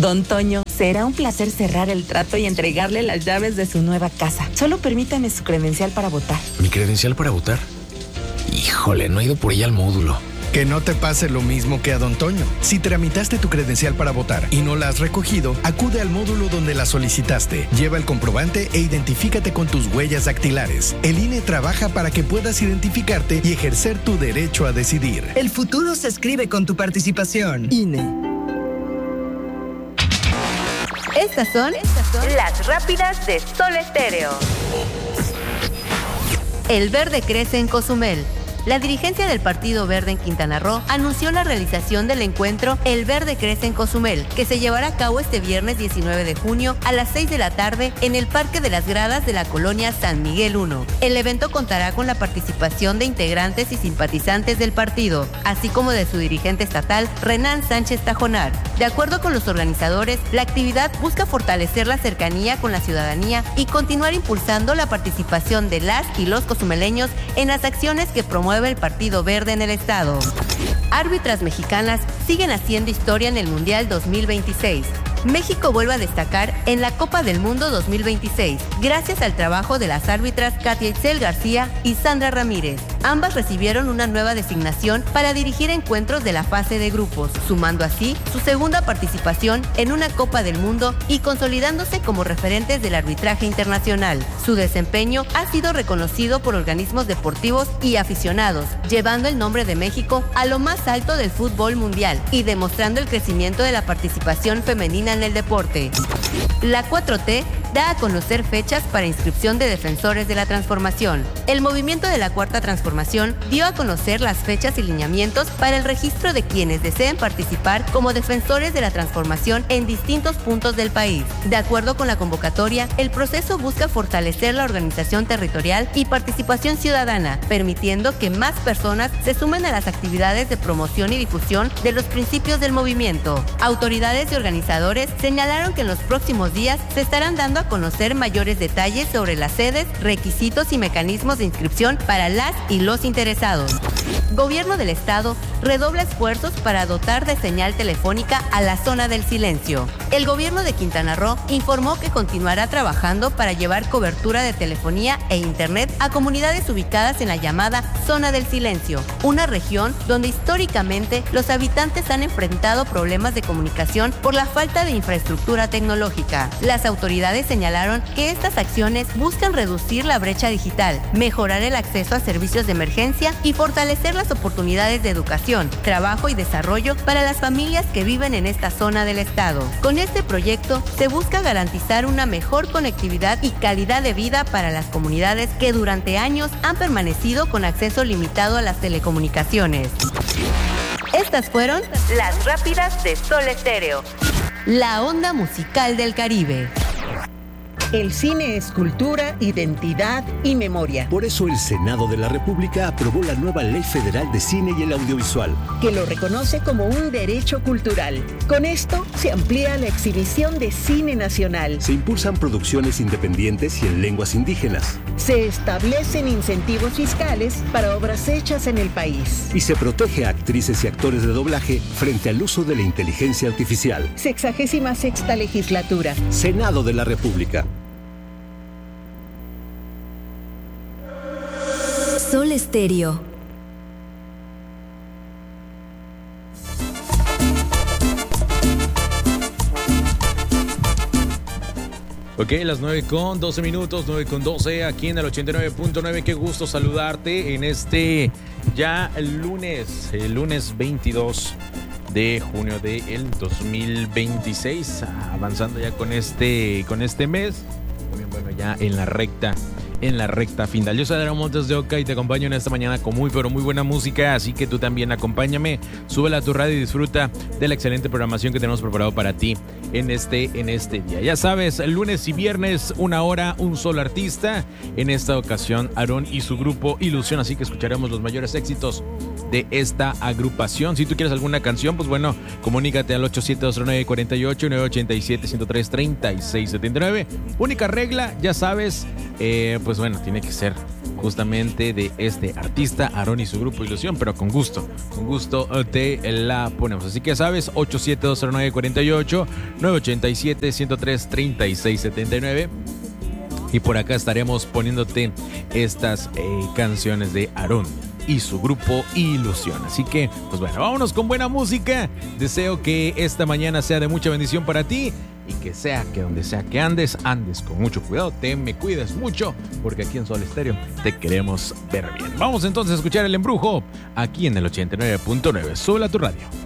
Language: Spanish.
Don Toño, será un placer cerrar el trato y entregarle las llaves de su nueva casa. Solo permítame su credencial para votar. ¿Mi credencial para votar? Híjole, no he ido por ella al módulo. Que no te pase lo mismo que a Don Toño. Si tramitaste tu credencial para votar y no la has recogido, acude al módulo donde la solicitaste. Lleva el comprobante e identifícate con tus huellas dactilares. El INE trabaja para que puedas identificarte y ejercer tu derecho a decidir. El futuro se escribe con tu participación. INE. Estas son las rápidas de Sol Estéreo. El verde crece en Cozumel. La dirigencia del Partido Verde en Quintana Roo anunció la realización del encuentro El Verde Crece en Cozumel, que se llevará a cabo este viernes 19 de junio a las 6 de la tarde en el Parque de las Gradas de la colonia San Miguel 1. El evento contará con la participación de integrantes y simpatizantes del partido, así como de su dirigente estatal, Renan Sánchez Tajonar. De acuerdo con los organizadores, la actividad busca fortalecer la cercanía con la ciudadanía y continuar impulsando la participación de las y los cozumeleños en las acciones que promueven el Partido Verde en el estado. Árbitras mexicanas siguen haciendo historia en el Mundial 2026. México vuelve a destacar en la Copa del Mundo 2026, gracias al trabajo de las árbitras Katia Itzel García y Sandra Ramírez. Ambas recibieron una nueva designación para dirigir encuentros de la fase de grupos, sumando así su segunda participación en una Copa del Mundo y consolidándose como referentes del arbitraje internacional. Su desempeño ha sido reconocido por organismos deportivos y aficionados, llevando el nombre de México a lo más alto del fútbol mundial y demostrando el crecimiento de la participación femenina en el deporte. La 4T da a conocer fechas para inscripción de defensores de la transformación. El movimiento de la Cuarta Transformación dio a conocer las fechas y lineamientos para el registro de quienes deseen participar como defensores de la transformación en distintos puntos del país. De acuerdo con la convocatoria, el proceso busca fortalecer la organización territorial y participación ciudadana, permitiendo que más personas se sumen a las actividades de promoción y difusión de los principios del movimiento. Autoridades y organizadores señalaron que en los próximos días se estarán dando a conocer mayores detalles sobre las sedes, requisitos y mecanismos de inscripción para las y los interesados. Gobierno del Estado redobla esfuerzos para dotar de señal telefónica a la zona del silencio. El gobierno de Quintana Roo informó que continuará trabajando para llevar cobertura de telefonía e internet a comunidades ubicadas en la llamada Zona del Silencio, una región donde históricamente los habitantes han enfrentado problemas de comunicación por la falta de infraestructura tecnológica. Las autoridades señalaron que estas acciones buscan reducir la brecha digital, mejorar el acceso a servicios de emergencia y fortalecer las oportunidades de educación, trabajo y desarrollo para las familias que viven en esta zona del estado. Con este proyecto se busca garantizar una mejor conectividad y calidad de vida para las comunidades que durante años han permanecido con acceso limitado a las telecomunicaciones. Estas fueron las rápidas de Sol Estéreo. La onda musical del Caribe. El cine es cultura, identidad y memoria. Por eso el Senado de la República aprobó la nueva Ley Federal de Cine y el Audiovisual, que lo reconoce como un derecho cultural. Con esto se amplía la exhibición de cine nacional. Se impulsan producciones independientes y en lenguas indígenas. Se establecen incentivos fiscales para obras hechas en el país. Y se protege a actrices y actores de doblaje frente al uso de la inteligencia artificial. 66ª legislatura. Senado de la República. Sol Estéreo. Ok, las 9:12, 9:12, aquí en el 89.9. Qué gusto saludarte en este ya el lunes 22 de junio del 2026. Avanzando ya con este mes. Muy bien, bueno, ya en la recta final. Yo soy Adrián Montes de Oca y te acompaño en esta mañana con muy buena música, así que tú también acompáñame, súbela a tu radio y disfruta de la excelente programación que tenemos preparado para ti en este día. Ya sabes, el lunes y viernes, 1 hora, un solo artista. En esta ocasión, Aarón y su grupo Ilusión, así que escucharemos los mayores éxitos de esta agrupación. Si tú quieres alguna canción, pues bueno, comunícate al 872948 987 103 3679. Única regla, ya sabes, pues bueno, tiene que ser justamente de este artista, Aarón y su grupo Ilusión, pero con gusto te la ponemos. Así que sabes, 8720948, 987-103-3679. Y por acá estaremos poniéndote estas canciones de Aarón y su grupo Ilusión. Así que, pues bueno, vámonos con buena música. Deseo que esta mañana sea de mucha bendición para ti y que sea que donde sea que andes con mucho cuidado, me cuides mucho, porque aquí en Sol Estéreo te queremos ver bien. Vamos entonces a escuchar El Embrujo aquí en el 89.9. Sube a tu radio.